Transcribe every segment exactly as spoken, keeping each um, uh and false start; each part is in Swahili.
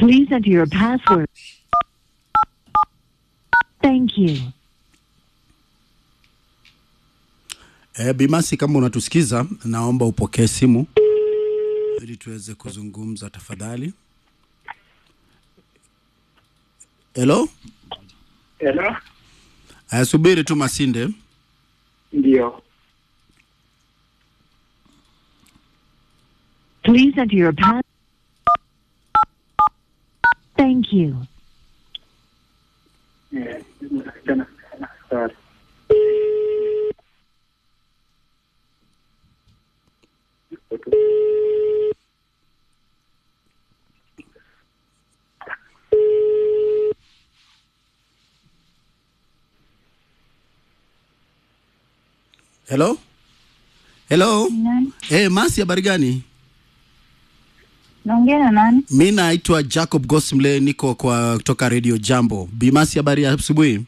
Please enter your password. Thank you. Eh, Bimasi, kama unatusikiza, naomba upokee simu ili tuweze kuzungumza tafadhali. Hello? Hello? Aya, subiri tu Masinde. Ndio. Please enter your pass. Thank you. Eh, tena. Sorry. Hello? Hello? Nani? Eh, Masi, habari gani? Naongea na nani? Mimi naitwa Jacob Gosmle, niko kwa kutoka Radio Jambo. Bimasi, habari ya asubuhi?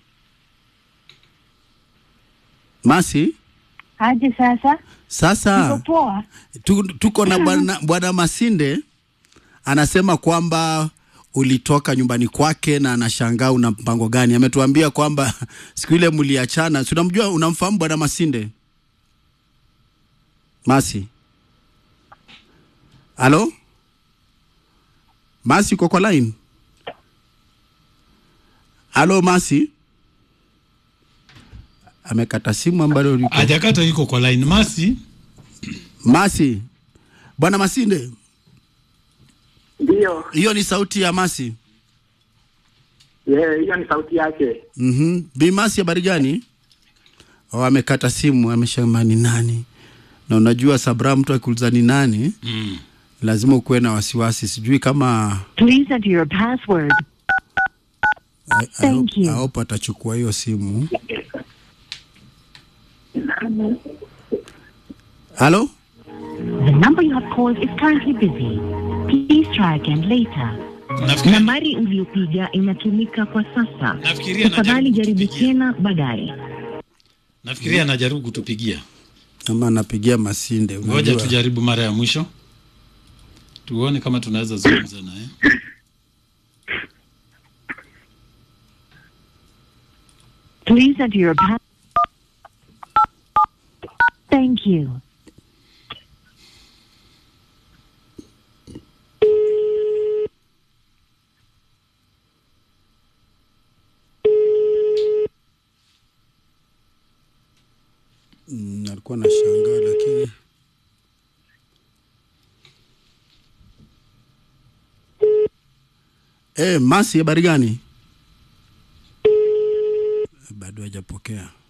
Masi? Aje sasa? Sasa Niko poa. tu, tuko na bwana bwana Masinde anasema kwamba ulitoka nyumbani kwake na anashangaa una mpango gani. Ametuambia kwamba siku ile mliachana. Si unamjua, unamfahamu bwana Masinde? Masi? Halo? Masi, uko kwa line? Halo Masi? Amekata simu ambayo yuko. Hajakata, yuko kwa line. Masi? Masi? Bwana Masinde? Ndio. Hiyo ni sauti ya Masi? Yeah, hiyo ni sauti yake. Mhm. Bi Masi, habari gani? Oh, amekata simu, amesema ni nani? Na unajua Sabra, mtu akiuliza ni nani? Mm. Lazima ukuwe na wasiwasi. Sijui kama Please enter your password. I, I Thank hope, you. I hope atachukua hiyo simu. Halo? The number you have called is currently busy. Please try again later. Nafikiri Nambari uliyopiga inatumika kwa sasa. Nafikiria Tafadhali najaribu jaribu kupigia. tena baadaye. nafikiria anajaribu kutupigia. Ama anapigia Masinde. Ngoja Unajua. tujaribu mara ya mwisho. Tuone kama tunaweza zungumza naye. Please enter your password. Thank you. Mm, alikuwa anashangaa lakini Eh, Masi, habari gani? Bado hajapokea.